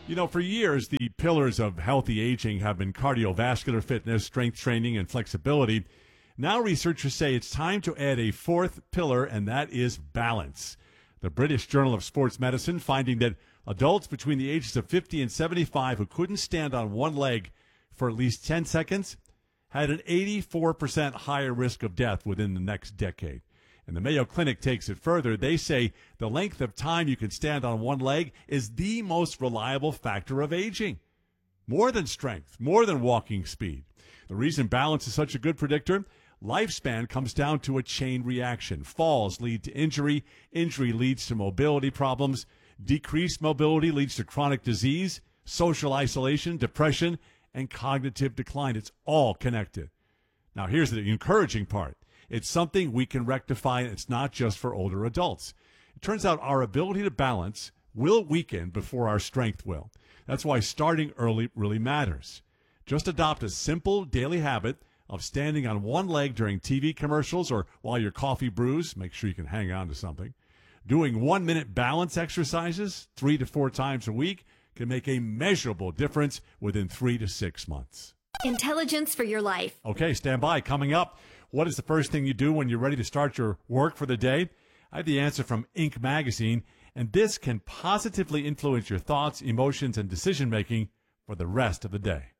For years, the pillars of healthy aging have been cardiovascular fitness, strength training, and flexibility. Now, researchers say it's time to add a fourth pillar, and that is balance. The British Journal of Sports Medicine finding that adults between the ages of 50 and 75 who couldn't stand on one leg for at least 10 seconds had an 84% higher risk of death within the next decade. And the Mayo Clinic takes it further. They say the length of time you can stand on one leg is the most reliable factor of aging. More than strength, more than walking speed. The reason balance is such a good predictor, lifespan comes down to a chain reaction. Falls lead to injury. Injury leads to mobility problems. Decreased mobility leads to chronic disease, social isolation, depression, and cognitive decline. It's all connected. Now, here's the encouraging part. It's something we can rectify, and it's not just for older adults. It turns out our ability to balance will weaken before our strength will. That's why starting early really matters. Just adopt a simple daily habit of standing on one leg during TV commercials or while your coffee brews. Make sure you can hang on to something. Doing 1-minute balance exercises 3 to 4 times a week can make a measurable difference within 3 to 6 months. Intelligence for your life. Okay, stand by. Coming up, what is the first thing you do when you're ready to start your work for the day? I have the answer from Inc. magazine, and this can positively influence your thoughts, emotions, and decision-making for the rest of the day.